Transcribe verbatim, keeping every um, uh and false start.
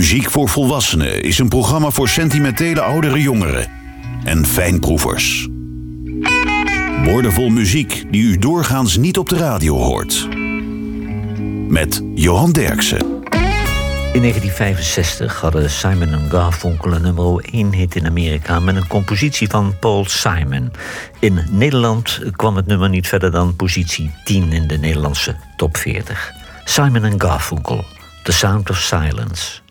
Muziek voor Volwassenen is een programma voor sentimentele oudere jongeren en fijnproevers. Woordenvol muziek die u doorgaans niet op de radio hoort. Met Johan Derksen. In negentien vijfenzestig hadden Simon en Garfunkel een nummer één hit in Amerika met een compositie van Paul Simon. In Nederland kwam het nummer niet verder dan positie tien in de Nederlandse top veertig. Simon en Garfunkel, The Sound of Silence.